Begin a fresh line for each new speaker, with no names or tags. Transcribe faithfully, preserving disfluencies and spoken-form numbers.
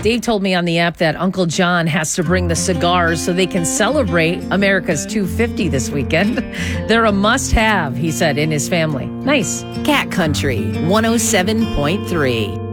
Dave told me on the app that Uncle John has to bring the cigars so they can celebrate America's two fifty this weekend. They're a must-have, he said, in his family. Nice.
Cat Country one oh seven point three.